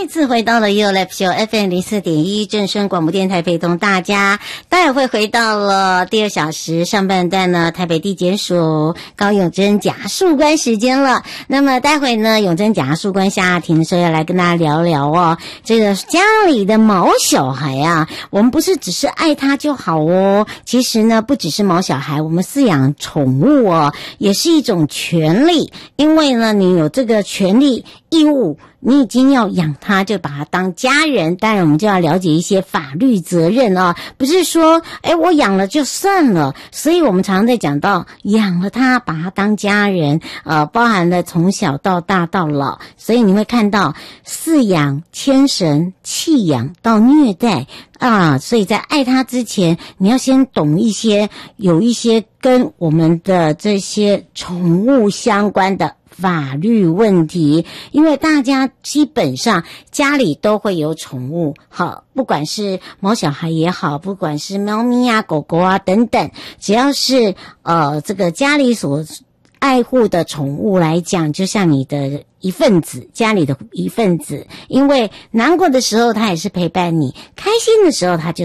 再次回到了 YouLife Show FM 04.1正声广播电台，陪同大家。待会回到了第2小时上半段呢，台北地检署高永贞检察事务官时间了。那么待会呢，永贞检察事务官下庭的时候要来跟大家聊聊哦，这个家里的毛小孩啊，我们不是只是爱他就好哦。其实呢，不只是毛小孩，我们饲养宠物哦，也是一种权利。因为呢，你有这个权利义务，你已经要养它，就把它当家人。当然我们就要了解一些法律责任啊，不是说我养了就算了。所以我们常常在讲到养了它，把它当家人，包含了从小到大到老。所以你会看到饲养、牵绳、弃养到虐待啊，所以在爱它之前，你要先懂一些，有一些跟我们的这些宠物相关的法律问题。因为大家基本上家里都会有宠物，好，不管是毛小孩也好，不管是猫咪啊、狗狗啊等等，只要是这个家里所爱护的宠物来讲，就像你的一份子，家里的一份子。因为难过的时候它也是陪伴你，开心的时候它就